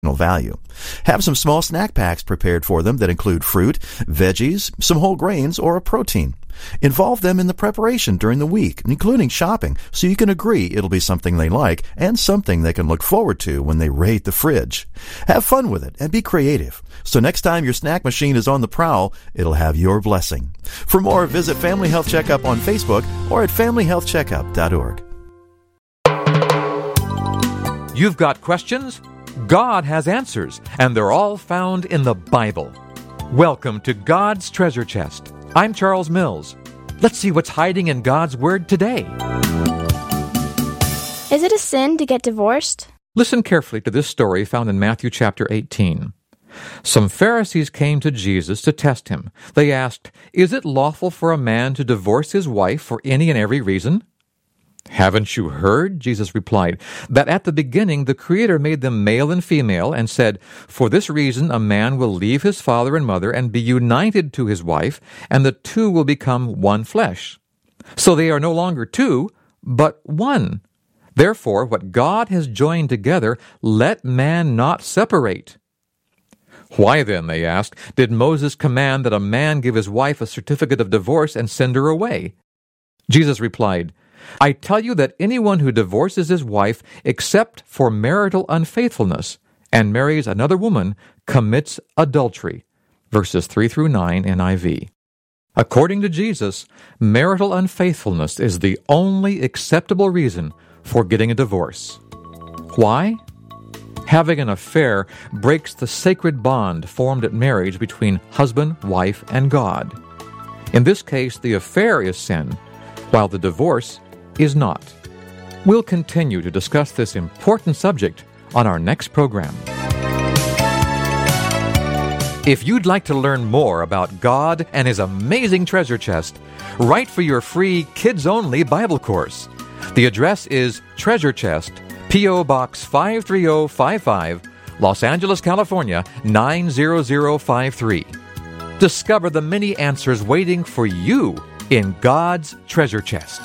value. Have some small snack packs prepared for them that include fruit, veggies, some whole grains, or a protein. Involve them in the preparation during the week, including shopping, so you can agree it'll be something they like and something they can look forward to when they raid the fridge. Have fun with it and be creative. So next time your snack machine is on the prowl, it'll have your blessing. For more, visit Family Health Checkup on Facebook or at familyhealthcheckup.org. You've got questions? God has answers, and they're all found in the Bible. Welcome to God's Treasure Chest. I'm Charles Mills. Let's see what's hiding in God's Word today. Is it a sin to get divorced? Listen carefully to this story found in Matthew chapter 18. Some Pharisees came to Jesus to test him. They asked, "Is it lawful for a man to divorce his wife for any and every reason?" "Haven't you heard," Jesus replied, "that at the beginning the Creator made them male and female and said, 'For this reason a man will leave his father and mother and be united to his wife, and the two will become one flesh.' So they are no longer two, but one. Therefore, what God has joined together, let man not separate." "Why then," they asked, "did Moses command that a man give his wife a certificate of divorce and send her away?" Jesus replied, "I tell you that anyone who divorces his wife except for marital unfaithfulness and marries another woman commits adultery." Verses 3 through 9 NIV. According to Jesus, marital unfaithfulness is the only acceptable reason for getting a divorce. Why? Having an affair breaks the sacred bond formed at marriage between husband, wife, and God. In this case, the affair is sin, while the divorce is not. We'll continue to discuss this important subject on our next program. If you'd like to learn more about God and His amazing treasure chest, write for your free kids-only Bible course. The address is Treasure Chest, P.O. Box 53055, Los Angeles, California, 90053. Discover the many answers waiting for you in God's treasure chest.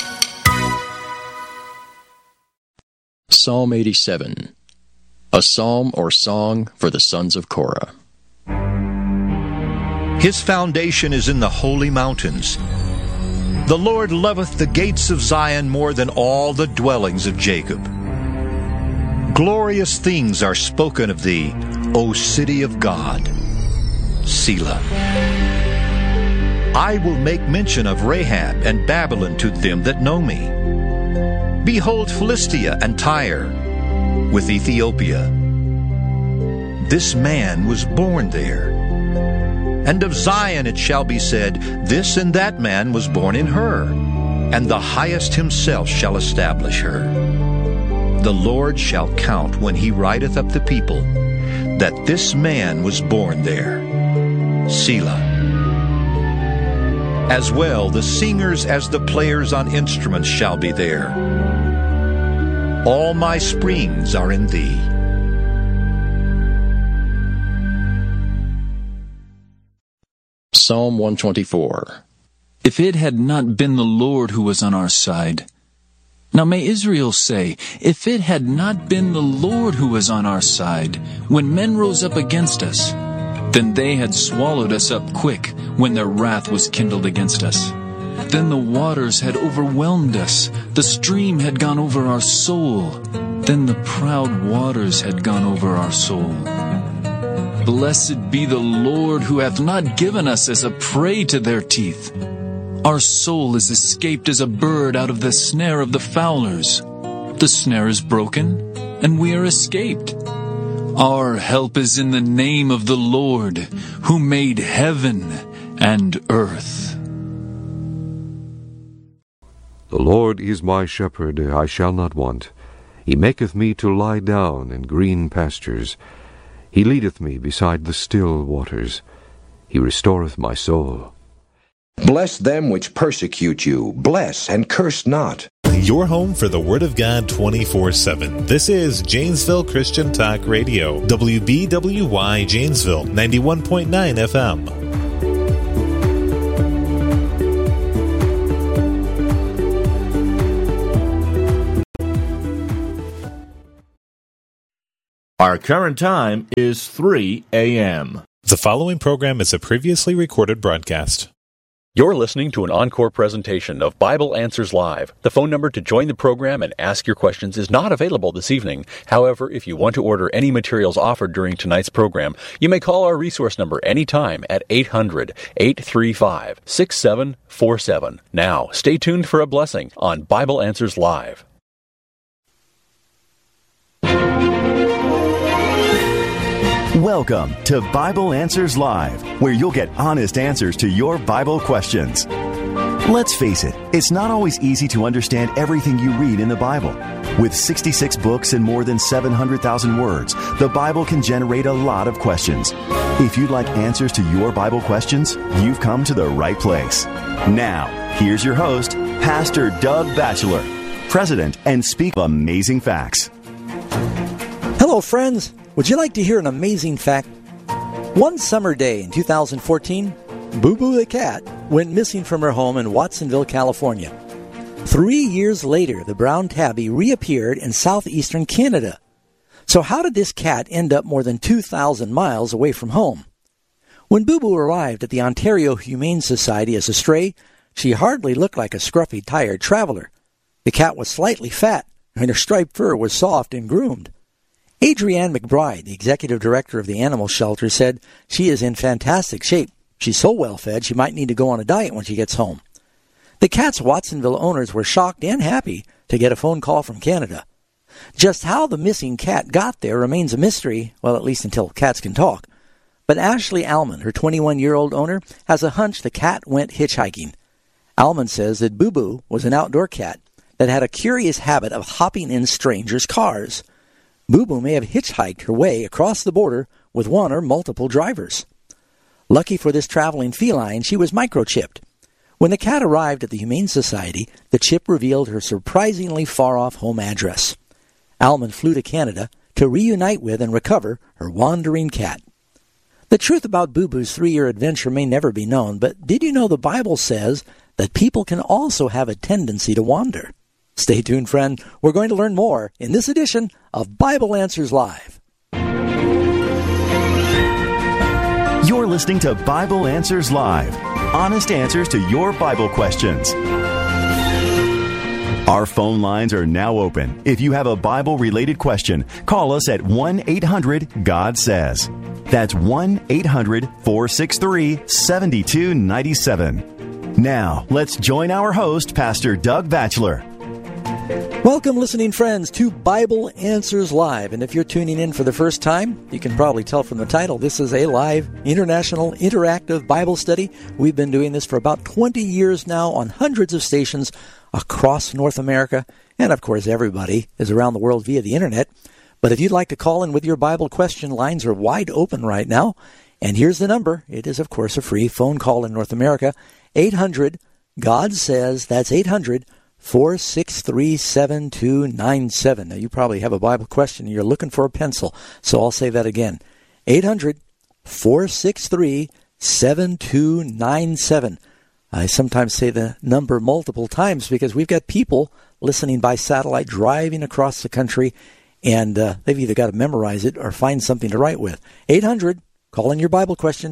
Psalm 87, a psalm or song for the sons of Korah. His foundation is in the holy mountains. The Lord loveth the gates of Zion more than all the dwellings of Jacob. Glorious things are spoken of thee, O city of God. Selah. I will make mention of Rahab and Babylon to them that know me. Behold Philistia and Tyre, with Ethiopia. This man was born there. And of Zion it shall be said, This and that man was born in her, and the Highest himself shall establish her. The Lord shall count when he writeth up the people, that this man was born there. Selah. As well the singers as the players on instruments shall be there. All my springs are in thee. Psalm 124. If it had not been the Lord who was on our side. Now may Israel say, if it had not been the Lord who was on our side, when men rose up against us, then they had swallowed us up quick when their wrath was kindled against us. Then the waters had overwhelmed us, the stream had gone over our soul, then the proud waters had gone over our soul. Blessed be the Lord who hath not given us as a prey to their teeth. Our soul is escaped as a bird out of the snare of the fowlers. The snare is broken, and we are escaped. Our help is in the name of the Lord, who made heaven and earth. The Lord is my shepherd, I shall not want. He maketh me to lie down in green pastures. He leadeth me beside the still waters. He restoreth my soul. Bless them which persecute you. Bless and curse not. Your home for the Word of God 24/7. This is Janesville Christian Talk Radio. WBWY Janesville, 91.9 FM. Our current time is 3 a.m. The following program is a previously recorded broadcast. You're listening to an encore presentation of Bible Answers Live. The phone number to join the program and ask your questions is not available this evening. However, if you want to order any materials offered during tonight's program, you may call our resource number anytime at 800-835-6747. Now, stay tuned for a blessing on Bible Answers Live. Welcome to Bible Answers Live, where you'll get honest answers to your Bible questions. Let's face it, it's not always easy to understand everything you read in the Bible. With 66 books and more than 700,000 words, the Bible can generate a lot of questions. If you'd like answers to your Bible questions, you've come to the right place. Now, here's your host, Pastor Doug Batchelor, President and Speaker of Amazing Facts. Hello, friends. Would you like to hear an amazing fact? One summer day in 2014, Boo Boo the cat went missing from her home in Watsonville, California. 3 years later, the brown tabby reappeared in southeastern Canada. So how did this cat end up more than 2,000 miles away from home? When Boo Boo arrived at the Ontario Humane Society as a stray, she hardly looked like a scruffy, tired traveler. The cat was slightly fat, and her striped fur was soft and groomed. Adrienne McBride, the executive director of the animal shelter, said she is in fantastic shape. She's so well fed she might need to go on a diet when she gets home. The cat's Watsonville owners were shocked and happy to get a phone call from Canada. Just how the missing cat got there remains a mystery, well, at least until cats can talk. But Ashley Allman, her 21-year-old owner, has a hunch the cat went hitchhiking. Allman says that Boo Boo was an outdoor cat that had a curious habit of hopping in strangers' cars. Boo Boo may have hitchhiked her way across the border with one or multiple drivers. Lucky for this traveling feline, she was microchipped. When the cat arrived at the Humane Society, the chip revealed her surprisingly far-off home address. Allman flew to Canada to reunite with and recover her wandering cat. The truth about Boo Boo's 3-year adventure may never be known, but did you know the Bible says that people can also have a tendency to wander? Stay tuned, friend. We're going to learn more in this edition of Bible Answers Live. You're listening to Bible Answers Live. Honest answers to your Bible questions. Our phone lines are now open. If you have a Bible-related question, call us at 1-800-GOD-SAYS. That's 1-800-463-7297. Now, let's join our host, Pastor Doug Batchelor. Welcome, listening friends, to Bible Answers Live. And if you're tuning in for the first time, you can probably tell from the title, this is a live, international, interactive Bible study. We've been doing this for about 20 years now on hundreds of stations across North America. And, of course, everybody is around the world via the Internet. But if you'd like to call in with your Bible question, lines are wide open right now. And here's the number. It is, of course, a free phone call in North America. 800-GOD-SAYS. That's 800-463-7297. Now, you probably have a Bible question and you're looking for a pencil, so I'll say that again. 800-463-7297. I sometimes say the number multiple times because we've got people listening by satellite driving across the country, and they've either got to memorize it or find something to write with. 800, call in your Bible question,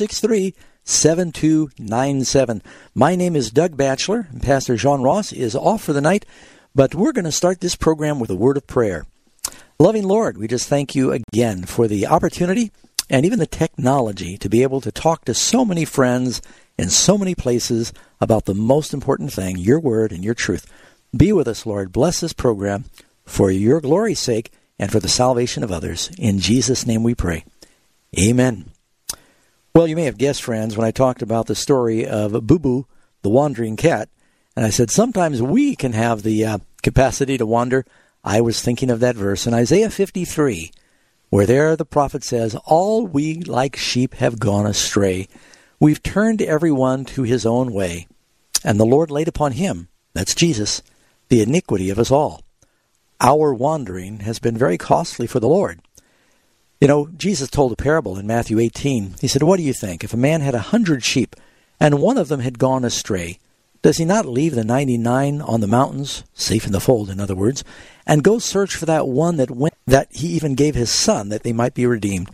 463-7297. My name is Doug Batchelor, and Pastor John Ross is off for the night, but we're going to start this program with a word of prayer. Loving Lord, we just thank you again for the opportunity and even the technology to be able to talk to so many friends in so many places about the most important thing, your word and your truth. Be with us, Lord. Bless this program for your glory's sake and for the salvation of others. In Jesus' name we pray. Amen. Well, you may have guessed, friends, when I talked about the story of Boo Boo, the wandering cat, and I said sometimes we can have the capacity to wander. I was thinking of that verse in Isaiah 53, where there the prophet says, "All we like sheep have gone astray. We've turned everyone to his own way, and the Lord laid upon him," that's Jesus, "the iniquity of us all." Our wandering has been very costly for the Lord. You know, Jesus told a parable in Matthew 18. He said, "What do you think? If a man had 100 sheep, and one of them had gone astray, does he not leave the 99 on the mountains," safe in the fold, in other words, "and go search for that one that went that he even gave his son that they might be redeemed.